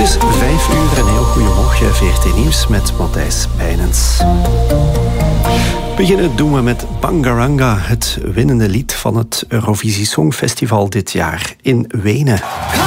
is 5 uur. Een heel goedemorgen, VRT Nieuws met Matthijs Bijnens. Beginnen doen we met Bangaranga, het winnende lied van het Eurovisie Songfestival dit jaar in Wenen.